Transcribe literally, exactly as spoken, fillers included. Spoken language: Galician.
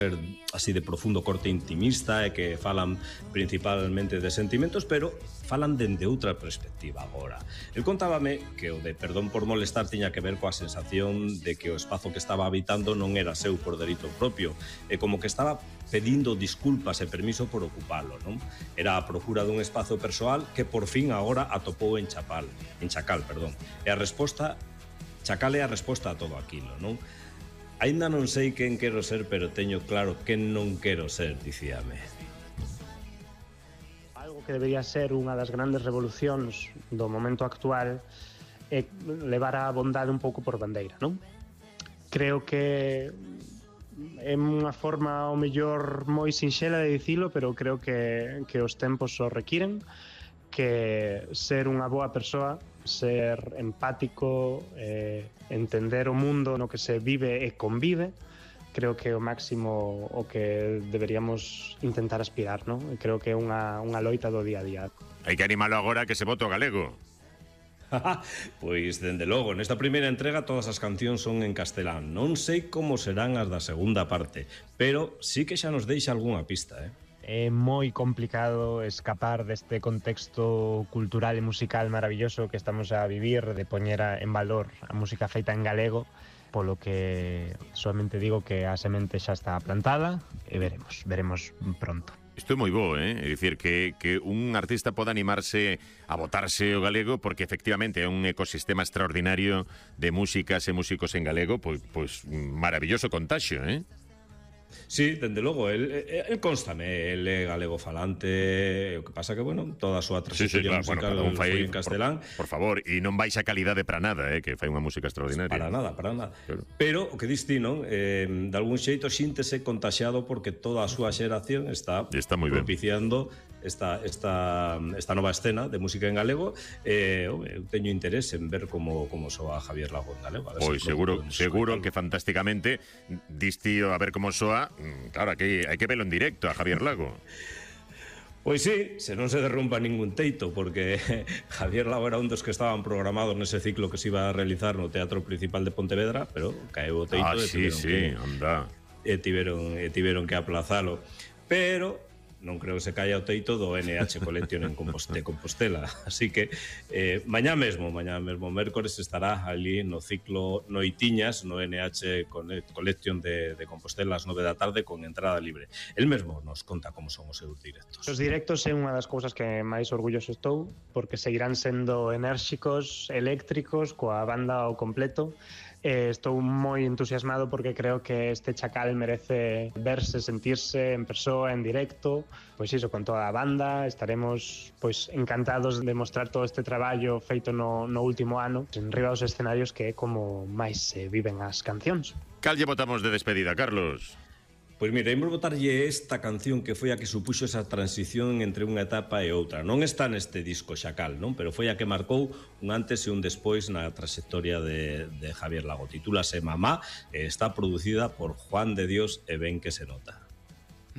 así de profundo corte intimista e que falan principalmente de sentimentos, pero falan dende outra perspectiva agora. El contábame que o de Perdón por molestar tiña que ver coa sensación de que o espazo que estaba habitando non era seu por delito propio, e como que estaba pedindo disculpas e permiso por ocupalo, non? Era a procura dun espazo persoal que por fin agora atopou en Chapal, en Chacal, perdón. E a resposta, Chacal é a resposta a todo aquilo, non? Ainda non sei quen quero ser, pero teño claro quen non quero ser, dicíame. Algo que debería ser unha das grandes revolucións do momento actual é levar a bondade un pouco por bandeira, non? Creo que é unha forma ao mellor moi sinxela de dicilo, pero creo que, que os tempos o requiren, que ser unha boa persoa, ser empático, eh, entender o mundo no que se vive e convive, creo que é o máximo o que deberíamos intentar aspirar, non? E creo que é unha, unha loita do día a día. Hai que animalo agora que se vote o galego. Pois, dende logo, nesta primeira entrega todas as cancións son en castelán. Non sei como serán as da segunda parte, pero sí que xa nos deixa algunha pista, eh? É moi complicado escapar deste contexto cultural e musical maravilloso que estamos a vivir, de poñer en valor a música feita en galego, polo que solamente digo que a semente xa está plantada e veremos, veremos pronto. Isto é moi bo, eh? É dicir, que, que un artista poda animarse a botarse o galego porque efectivamente é un ecosistema extraordinario de músicas e músicos en galego, pois, pois maravilloso contaxio, eh? Sí, dende logo, el, el constame, el é galego falante, o que pasa que, bueno, toda a súa trayectoria sí, sí, claro, musical bueno, foi en castelán. Por, por favor, e non baixa calidade para nada, eh, que fai unha música extraordinaria. Para nada, para nada. Claro. Pero, o que dis ti, non? Eh, de algún xeito xíntese contaxiado porque toda a súa xeración está, está moi propiciando esta, esta, esta nova escena de música en galego. Eh, eu teño interés en ver como, como soa Javier Lago en galego. Pois si seguro, seguro que fantásticamente dis tío, a ver como soa. Claro, aquí hai que verlo en directo a Javier Lago. Pois sí, se non se derrumba ningún teito, porque Javier Lago era un dos que estaban programados nese ciclo que se iba a realizar no Teatro Principal de Pontevedra, pero caeu o teito ah, e sí, tiveron, sí, que, anda. E tiveron, e tiveron que aplazalo. Pero non creo que se caia o teito do N H Collection en Composte, Compostela. Así que eh, mañá mesmo, mañá mesmo mércores estará ali no ciclo Noitiñas, no N H Collection de, de Compostela ás nove da tarde con entrada libre. El mesmo nos conta como son os seus directos. Os directos é unha das cousas que máis orgulloso estou, porque seguirán sendo enérxicos, eléctricos, coa banda ao completo. Eh, estou moi entusiasmado porque creo que este Chacal merece verse, sentirse en persoa, en directo, pois iso, con toda a banda. Estaremos pois encantados de mostrar todo este traballo feito no, no último ano en riba dos escenarios, que é como máis se viven as cancións. Cal lle botamos de despedida, Carlos? Pois mira, imos botarlle esta canción que foi a que supuxo esa transición entre unha etapa e outra. Non está neste disco Chacal, non? Pero foi a que marcou un antes e un despois na trayectoria de, de Javier Lago. Titúlase Mamá e está producida por Juan de Dios e Ben que se nota.